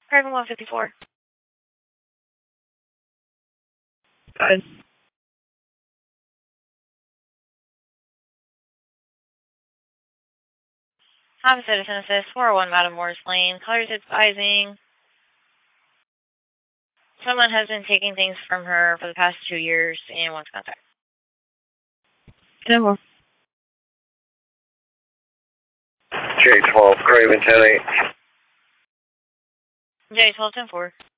Craven 154. Good. Have a citizen assist, 401 Madam Morris Lane. Callers advising someone has been taking things from her for the past 2 years and wants contact. 10-4. J12, Craven 10-8. J12 10-4.